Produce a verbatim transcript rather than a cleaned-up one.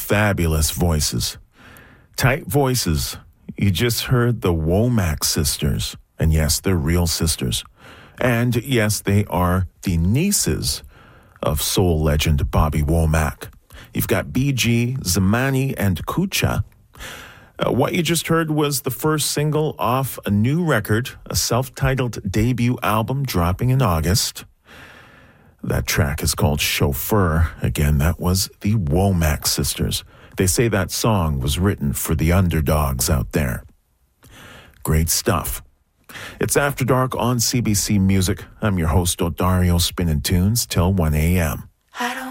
fabulous voices. Tight voices. You just heard the Womack sisters. And yes, they're real sisters. And yes, they are the nieces of soul legend Bobby Womack. You've got B G, Zamani, and Kucha. Uh, what you just heard was the first single off a new record, a self-titled debut album dropping in August. That track is called Chauffeur. Again, that was the Womack sisters. They say that song was written for the underdogs out there. Great stuff. It's After Dark on C B C Music. I'm your host, Odario, spinning tunes till one a.m. I don't